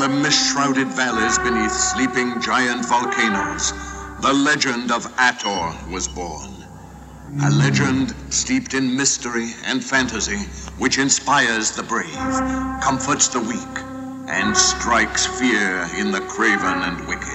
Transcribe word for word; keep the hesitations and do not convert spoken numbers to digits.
mist-shrouded valleys beneath sleeping giant volcanoes, the legend of Ator was born. A legend steeped in mystery and fantasy, which inspires the brave, comforts the weak, and strikes fear in the craven and wicked.